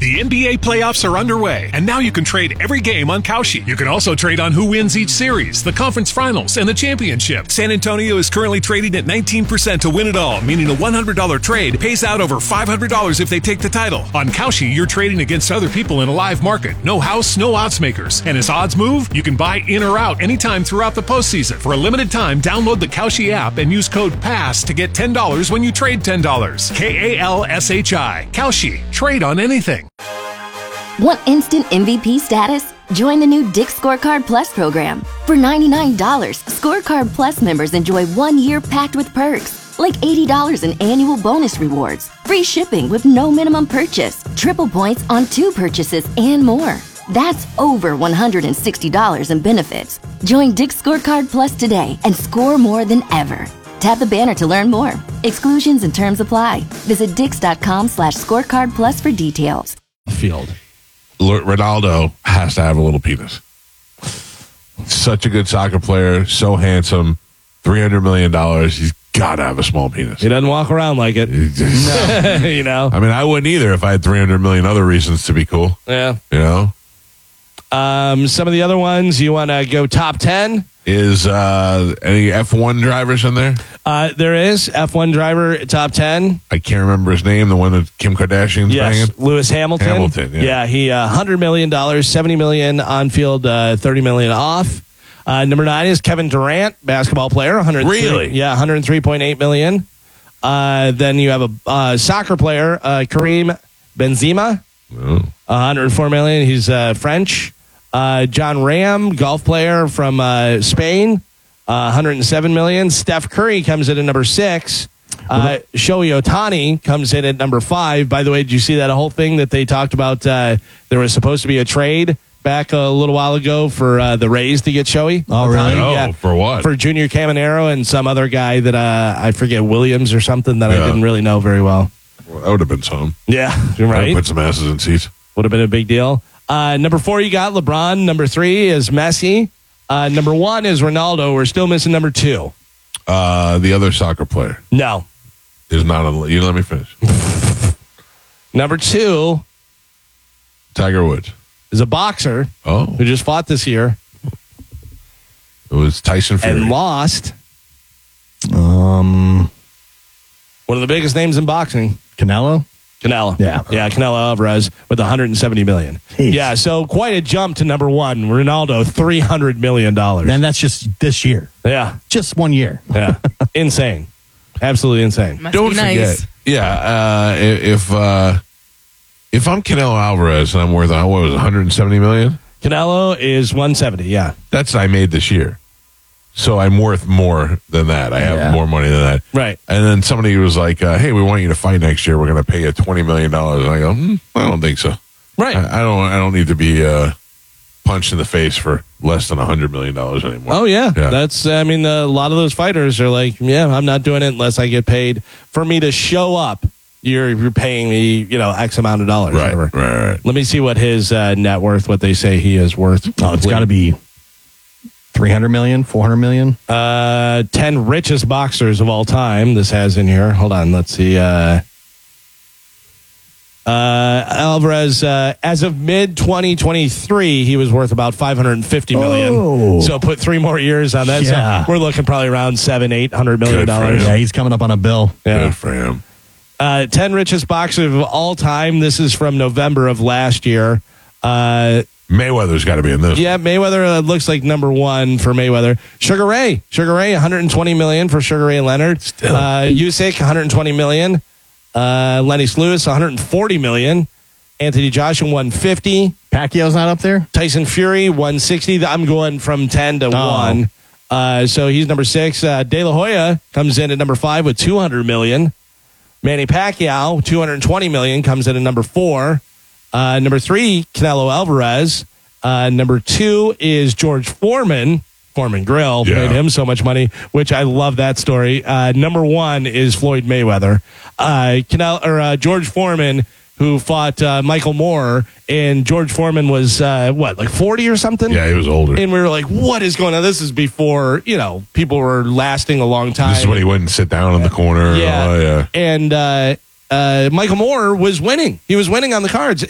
The NBA playoffs are underway, and now you can trade every game on Kalshi. You can also trade on who wins each series, the conference finals, and the championship. San Antonio is currently trading at 19% to win it all, meaning a $100 trade pays out over $500 if they take the title. On Kalshi, you're trading against other people in a live market. No house, no odds makers. And as odds move, you can buy in or out anytime throughout the postseason. For a limited time, download the Kalshi app and use code PASS to get $10 when you trade $10. KALSHI. Kalshi. Trade on anything. Want instant MVP status? Join the new Dick's Scorecard Plus program. For $99, Scorecard Plus members enjoy 1 year packed with perks, like $80 in annual bonus rewards, free shipping with no minimum purchase, triple points on 2 purchases, and more. That's over $160 in benefits. Join Dick's Scorecard Plus today and score more than ever. Tap the banner to learn more. Exclusions and terms apply. Visit dix.com/scorecard plus for details. Field. Ronaldo has to have a little penis. Such a good soccer player, so handsome, $300 million. He's got to have a small penis. He doesn't walk around like it. No. You know? I mean, I wouldn't either if I had 300 million other reasons to be cool. Yeah. You know? Some of the other ones, you want to go top 10? Is any F1 drivers in there? There is F1 driver top 10. I can't remember his name. The one that Kim Kardashian's banging. Lewis Hamilton. Hamilton, yeah. He $100 million, $70 million on field, $30 million off. Number 9 is Kevin Durant, basketball player. Really? Yeah, $103.8 million. Then you have a soccer player, Karim Benzema, $104 million. He's French. John Ram, golf player from Spain, $107 million. Steph Curry comes in at number 6. Shohei Ohtani comes in at number 5. By the way, did you see that whole thing that they talked about? There was supposed to be a trade back a little while ago for the Rays to get Shohei. Oh, really? Yeah. For what? For Junior Caminero and some other guy that I forget, Williams or something that I didn't really know very well. That would have been some. Yeah, you're right. Put some asses in seats. Would have been a big deal. Number 4, you got LeBron. Number 3 is Messi. Number 1 is Ronaldo. We're still missing number 2. The other soccer player. No. Is not on the list. You let me finish. Number 2 Tiger Woods. is a boxer who just fought this year. It was Tyson Fury. And lost. One of the biggest names in boxing. Canelo? Canelo. Yeah. Yeah, Canelo Alvarez with $170 million. Jeez. Yeah, so quite a jump to number 1. Ronaldo, $300 million. And that's just this year. Yeah. Just 1 year. Yeah. Insane. Absolutely insane. Must Don't be forget. nice. Yeah, if I'm Canelo Alvarez and I'm worth, what was it, $170 million? Canelo is 170, yeah. That's what I made this year. So I'm worth more than that. I have more money than that. Right. And then somebody was like, hey, we want you to fight next year. We're going to pay you $20 million. And I go, I don't think so. Right. I don't need to be punched in the face for less than $100 million anymore. Oh, yeah. That's, I mean, a lot of those fighters are like, yeah, I'm not doing it unless I get paid. For me to show up, you're paying me, X amount of dollars. Right, whatever. right. Let me see what his net worth, what they say he is worth. Oh, it's got to be 300 million, 400 million. 10 richest boxers of all time. This has in here. Hold on. Let's see. Alvarez, as of mid 2023, he was worth about $550 million. Oh. So put 3 more years on that. Yeah. So we're looking probably around $700-800 million. Yeah, he's coming up on a bill. Yeah. Good for him. 10 richest boxers of all time. This is from November of last year. Mayweather's got to be in this. Yeah, Mayweather looks like number 1 for Mayweather. Sugar Ray, $120 million for Sugar Ray Leonard. Usyk, $120 million. Lennox Lewis, $140 million. Anthony Joshua, $150. Pacquiao's not up there? Tyson Fury, $160. I'm going from 10 to 1. So he's number 6. De La Hoya comes in at number 5 with $200 million. Manny Pacquiao, $220 million, comes in at number 4. Number 3, Canelo Alvarez. Number 2 is George Foreman. Foreman Grill made him so much money, which I love that story. Number 1 is Floyd Mayweather. George Foreman, who fought Michael Moore, and George Foreman was, like 40 or something? Yeah, he was older. And we were like, what is going on? This is before, people were lasting a long time. This is when he wouldn't sit down in the corner. Yeah. Oh, yeah. And Michael Moore was winning. He was winning on the cards.